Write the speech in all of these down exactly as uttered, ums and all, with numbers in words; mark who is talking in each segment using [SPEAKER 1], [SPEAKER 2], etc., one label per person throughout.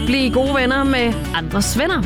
[SPEAKER 1] blive gode venner med andres venner.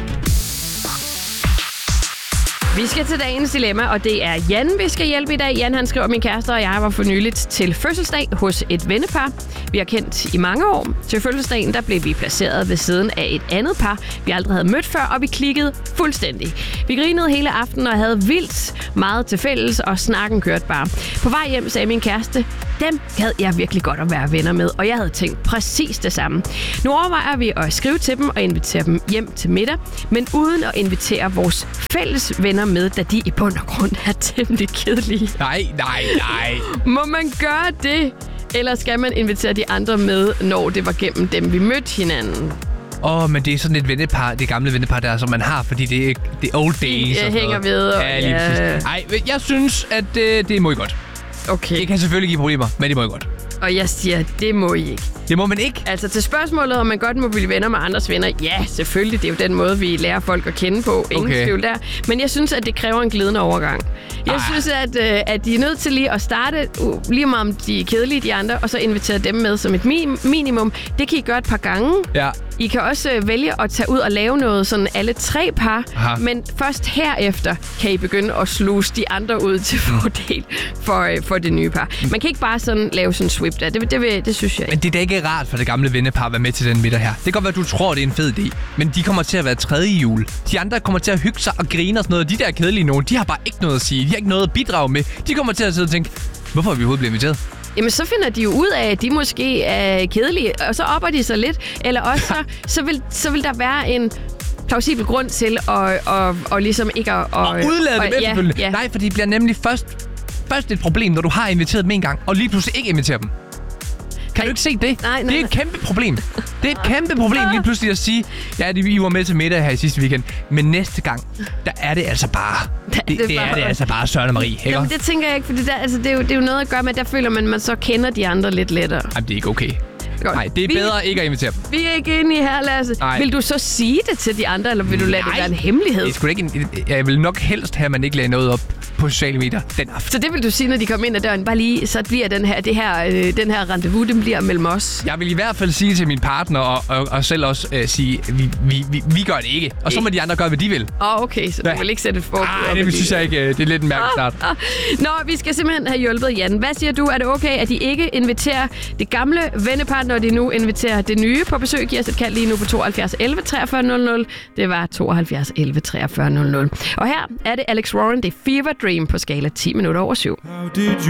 [SPEAKER 1] Vi skal til dagens dilemma, og det er Jan, vi skal hjælpe i dag. Jan, han skriver, min kæreste og jeg var for nyligt til fødselsdag hos et vennepar. Vi har kendt i mange år. Til fødselsdagen, der blev vi placeret ved siden af et andet par, vi aldrig havde mødt før, og vi klikkede fuldstændig. Vi grinede hele aftenen og havde vildt meget til fælles, og snakken kørte bare. På vej hjem sagde min kæreste, dem havde jeg virkelig godt at være venner med, og jeg havde tænkt præcis det samme. Nu overvejer vi at skrive til dem og invitere dem hjem til middag, men uden at invitere vores fælles venner med, da de i bund og grund er temmelig kedelige.
[SPEAKER 2] Nej, nej, nej.
[SPEAKER 1] Må man gøre det? Eller skal man invitere de andre med, når det var gennem dem, vi mødte hinanden?
[SPEAKER 2] Åh, oh, men det er sådan et vennepar, det gamle vennepar der, som man har, fordi det er, det er old days.
[SPEAKER 1] Jeg hænger ved. Og
[SPEAKER 2] ja, lige præcis. Ej, jeg synes, at det, det må I godt.
[SPEAKER 1] Okay.
[SPEAKER 2] Det kan selvfølgelig give problemer, men det må I godt.
[SPEAKER 1] Og jeg siger, det må I ikke.
[SPEAKER 2] Det må man ikke?
[SPEAKER 1] Altså til spørgsmålet, om man godt må blive venner med andres venner. Ja, selvfølgelig. Det er jo den måde, vi lærer folk at kende på. Ingen
[SPEAKER 2] okay.
[SPEAKER 1] tvivl der. Men jeg synes, at det kræver en glidende overgang. Jeg ah. synes, at, at de er nødt til lige at starte, uh, lige meget om de er kedelige, de andre, og så invitere dem med som et mi- minimum. Det kan I gøre et par gange.
[SPEAKER 2] Ja.
[SPEAKER 1] I kan også uh, vælge at tage ud og lave noget, sådan alle tre par. Aha. Men først herefter kan I begynde at sluse de andre ud til fordel for, uh, for det nye par. Man kan ikke bare sådan lave sådan en swip der. Det, det, det, det synes jeg ikke.
[SPEAKER 2] Men det er da ikke rart for det gamle vennepar at være med til den middag her. Det kan godt være, at du tror, det er en fed idé. Men de kommer til at være tredje jul. De andre kommer til at hygge sig og grine og sådan noget. De der kedelige nogen, de har bare ikke noget at sige. De har ikke noget at bidrage med. De kommer til at sidde og tænke, hvorfor er vi overhovedet blevet inviteret?
[SPEAKER 1] Jamen, så finder de jo ud af, at de måske er kedelige, og så opper de sig lidt. Eller også, så, så, vil, så vil der være en plausibel grund til at og, og ligesom ikke at...
[SPEAKER 2] Og, og udlade dem efterfølgende.
[SPEAKER 1] Ja, ja.
[SPEAKER 2] Nej, for det bliver nemlig først, først et problem, når du har inviteret dem en gang, og lige pludselig ikke inviterer dem. Kan du ikke se det?
[SPEAKER 1] Nej, nej,
[SPEAKER 2] det er et kæmpe problem. Det er et kæmpe problem lige pludselig at sige, ja, vi var med til middag her i sidste weekend, men næste gang, der er det altså bare, det, det, det er det altså bare Søren og Marie, ikke?
[SPEAKER 1] Jamen, det tænker jeg ikke, for det, der, altså, det, er jo, det er jo noget at gøre med, at der føler man, at man så kender de andre lidt lettere.
[SPEAKER 2] Jamen, det er ikke okay. Godt. Nej, det er
[SPEAKER 1] vi,
[SPEAKER 2] bedre ikke at invitere dem.
[SPEAKER 1] Vi er ikke enige her, Lasse. Nej. Vil du så sige det til de andre, eller vil du lade Nej. det være en hemmelighed?
[SPEAKER 2] Det er ikke en, jeg vil nok helst have, at man ikke lagde noget op på sociale medier den aften.
[SPEAKER 1] Så det vil du sige, når de kommer ind ad døren, bare lige, så bliver den her, det her, øh, den her rendezvous, den bliver mellem os?
[SPEAKER 2] Jeg vil i hvert fald sige til min partner, og, og, og selv også øh, sige, vi, vi, vi, vi gør det ikke. Og så må de andre gøre, hvad de vil.
[SPEAKER 1] Åh, oh, okay, så du ja. vil ikke sætte et forbud?
[SPEAKER 2] Nej, det synes jeg ikke. Det er lidt en mærkelig start.
[SPEAKER 1] Ah, ah. Nå, vi skal simpelthen have hjulpet Jan. Hvad siger du? Er det okay, at de ikke inviterer det gamle vennepar, når de nu inviterer det nye på besøg? Giv os et kald lige nu på tooghalvfjerds elleve treogfyrre nul nul. Det var tooghalvfjerds elleve treogfyrre nul nul. Og her er det Alex Warren, det er Fever Dream på skala ti minutter over syv.